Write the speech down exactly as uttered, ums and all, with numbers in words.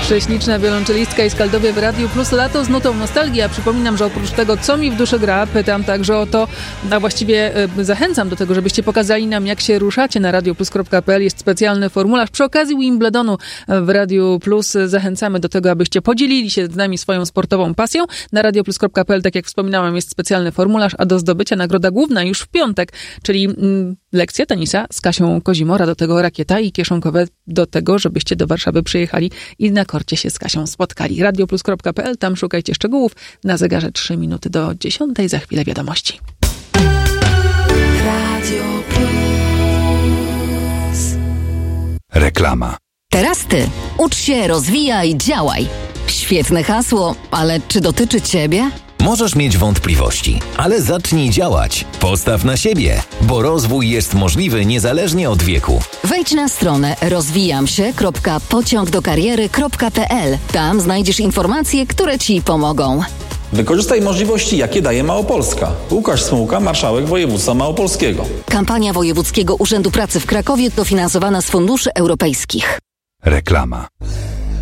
Prześliczna wiolonczelistka i skaldowie w Radiu Plus lato z nutą nostalgii. A przypominam, że oprócz tego, co mi w duszy gra, pytam także o to, a właściwie y, zachęcam do tego, żebyście pokazali nam, jak się ruszacie na radioplus kropka pe el. Jest specjalny formularz. Przy okazji Wimbledonu w Radiu Plus zachęcamy do tego, abyście podzielili się z nami swoją sportową pasją. Na radioplus kropka pe el, tak jak wspominałem, jest specjalny formularz, a do zdobycia nagroda główna już w piątek, czyli mm, lekcja tenisa z Kasią Kozimora, do tego rakieta i kieszonkowe do tego, żebyście do Warszawy przyjechali i na korcie się z Kasią spotkali. radioplus kropka pe el, tam szukajcie szczegółów. Na zegarze trzy minuty do dziesiątej, za chwilę wiadomości. Radio Plus. Reklama. Teraz ty. Ucz się, rozwijaj, działaj. Świetne hasło, ale czy dotyczy ciebie? Możesz mieć wątpliwości, ale zacznij działać. Postaw na siebie, bo rozwój jest możliwy niezależnie od wieku. Wejdź na stronę rozwijam się kropka pociąg do kariery kropka pe el. Tam znajdziesz informacje, które ci pomogą. Wykorzystaj możliwości, jakie daje Małopolska. Łukasz Smułka, marszałek województwa małopolskiego. Kampania Wojewódzkiego Urzędu Pracy w Krakowie dofinansowana z funduszy europejskich. Reklama.